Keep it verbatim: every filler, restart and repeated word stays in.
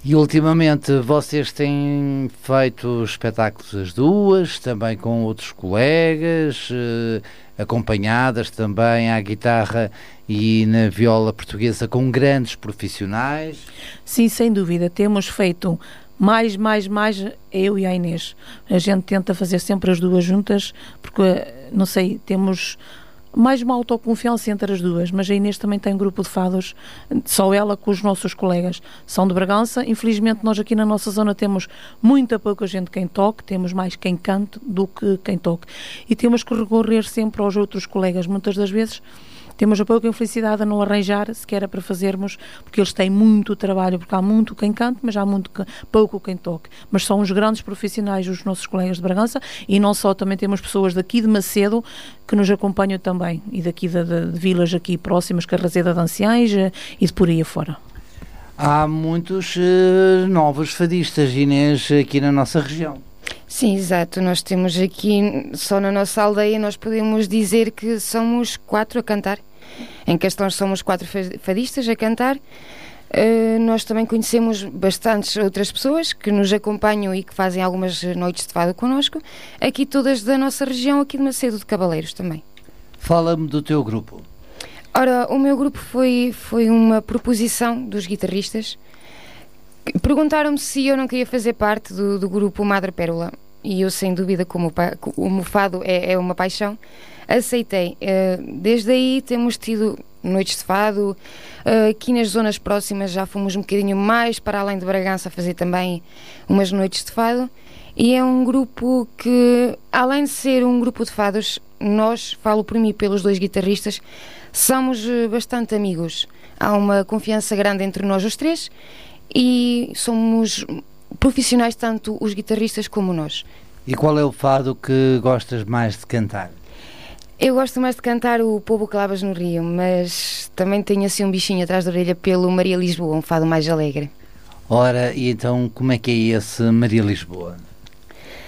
E ultimamente vocês têm feito espetáculos as duas, também com outros colegas, eh, acompanhadas também à guitarra e na viola portuguesa com grandes profissionais? Sim, sem dúvida. Temos feito mais, mais, mais, eu e a Inês. A gente tenta fazer sempre as duas juntas, porque, não sei, temos mais uma autoconfiança entre as duas, mas a Inês também tem um grupo de fados, só ela com os nossos colegas. São de Bragança. Infelizmente nós aqui na nossa zona temos muita pouca gente quem toque, temos mais quem cante do que quem toque. E temos que recorrer sempre aos outros colegas. Muitas das vezes temos a pouca infelicidade a não arranjar sequer é para fazermos, porque eles têm muito trabalho, porque há muito quem cante, mas há muito que, pouco quem toque. Mas são os grandes profissionais, os nossos colegas de Bragança, e não só, também temos pessoas daqui de Macedo que nos acompanham também, e daqui de, de, de vilas aqui próximas, Carraseda de Anciães e de por aí afora. Há muitos uh, novos fadistas, Inês, aqui na nossa região. Sim, exato. Nós temos aqui, só na nossa aldeia, nós podemos dizer que somos quatro a cantar. Em Castões somos quatro fadistas a cantar. Uh, nós também conhecemos bastantes outras pessoas que nos acompanham e que fazem algumas noites de fado connosco. Aqui todas da nossa região, aqui de Macedo de Cavaleiros também. Fala-me do teu grupo. Ora, o meu grupo foi, foi uma proposição dos guitarristas. Perguntaram-me se eu não queria fazer parte do, do grupo Madre Pérola, e eu, sem dúvida, como o fado é, é uma paixão, aceitei. Uh, desde aí temos tido noites de fado, uh, aqui nas zonas próximas já fomos um bocadinho mais para além de Bragança a fazer também umas noites de fado, e é um grupo que, além de ser um grupo de fados, nós, falo por mim e pelos dois guitarristas, somos bastante amigos. Há uma confiança grande entre nós os três, e somos profissionais, tanto os guitarristas como nós. E qual é o fado que gostas mais de cantar? Eu gosto mais de cantar o Povo Calavas no Rio, mas também tenho assim um bichinho atrás da orelha pelo Maria Lisboa, um fado mais alegre. Ora, e então como é que é esse Maria Lisboa?